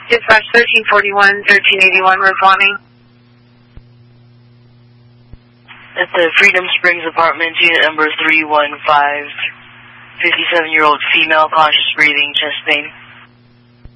Dispatch 1341, 1381, responding. At the Freedom Springs Apartments, unit number 315, 57-year-old female, conscious breathing, chest pain.